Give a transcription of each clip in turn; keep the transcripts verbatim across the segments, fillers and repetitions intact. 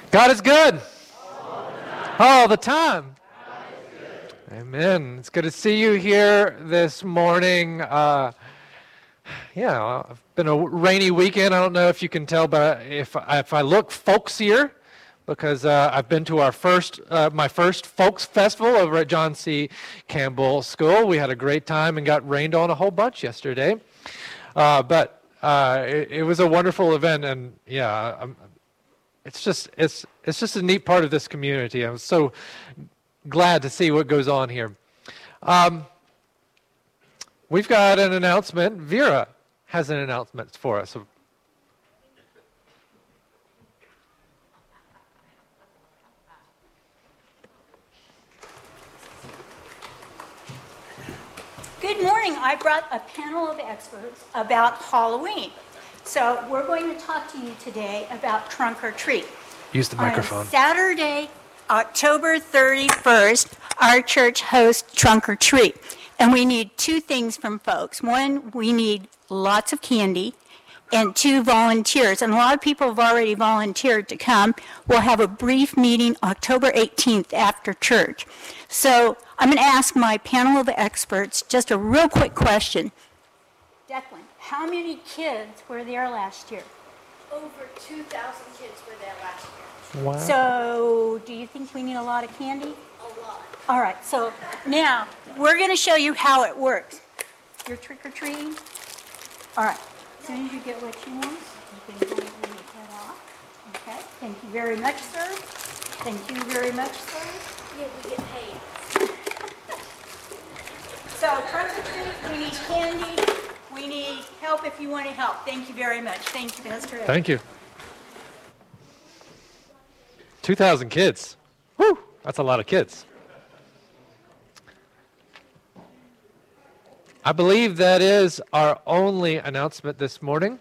God is good. All the time. Amen. It's good to see you here this morning. Uh, yeah, it's been a rainy weekend. I don't know if you can tell, but if if I look folksier, because uh, I've been to our first, uh, my first folks festival over at John C. Campbell School. We had a great time and got rained on a whole bunch yesterday, uh, but uh, it, it was a wonderful event. And yeah, I'm, it's just it's it's just a neat part of this community. I'm so glad to see what goes on here. Um, we've got an announcement. Vera has an announcement for us. Good morning. I brought a panel of experts about Halloween. So we're going to talk to you today about trunk or treat. Use the microphone. On Saturday, October thirty-first, our church hosts trunk or treat. And we need two things from folks. One, we need lots of candy, and two, volunteers. And a lot of people have already volunteered to come. We'll have a brief meeting October eighteenth after church. So I'm going to ask my panel of experts just a real quick question. Declan, how many kids were there last year? Over two thousand kids were there last year. Wow. So do you think we need a lot of candy? A lot. All right, so now we're going to show you how it works. You're trick-or-treating? All right, as soon as you get what you want, you can go and head off. Okay, thank you very much, sir. Thank you very much, sir. Yeah, we get paid. So trick-or-treat, we need candy. We need help if you want to help. Thank you very much. Thank you, Pastor Ed. Thank you. two thousand kids. Woo! That's a lot of kids. I believe that is our only announcement this morning.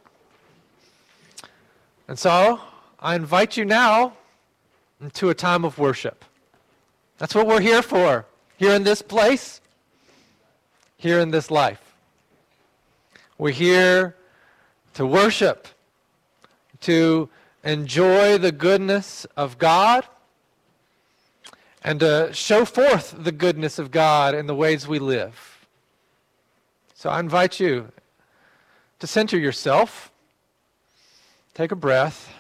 And so I invite you now into a time of worship. That's what we're here for, here in this place, here in this life. We're here to worship, to enjoy the goodness of God, and to show forth the goodness of God in the ways we live. So I invite you to center yourself, take a breath,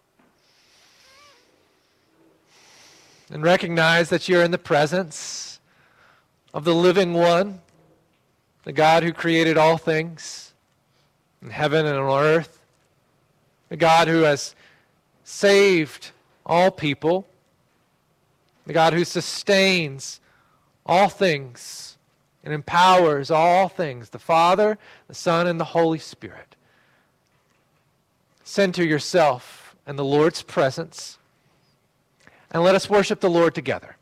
and recognize that you're in the presence of the living one, the God who created all things in heaven and on earth, the God who has saved all people, the God who sustains all things and empowers all things, the Father, the Son, and the Holy Spirit. Center yourself in the Lord's presence, and let us worship the Lord together.